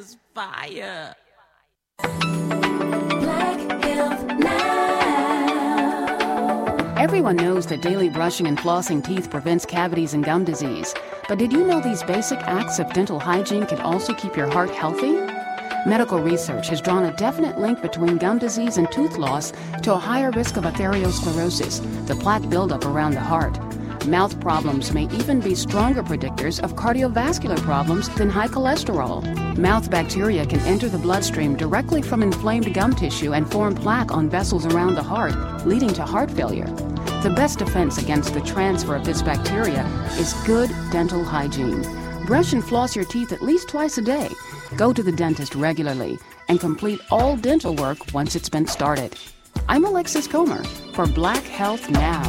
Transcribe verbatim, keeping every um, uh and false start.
was fire. Black Health Now. Everyone knows that daily brushing and flossing teeth prevents cavities and gum disease. But did you know these basic acts of dental hygiene can also keep your heart healthy? Medical research has drawn a definite link between gum disease and tooth loss to a higher risk of atherosclerosis, the plaque buildup around the heart. Mouth problems may even be stronger predictors of cardiovascular problems than high cholesterol. Mouth bacteria can enter the bloodstream directly from inflamed gum tissue and form plaque on vessels around the heart, leading to heart failure. The best defense against the transfer of this bacteria is good dental hygiene. Brush and floss your teeth at least twice a day. Go to the dentist regularly and complete all dental work once it's been started. I'm Alexis Comer for Black Health Now.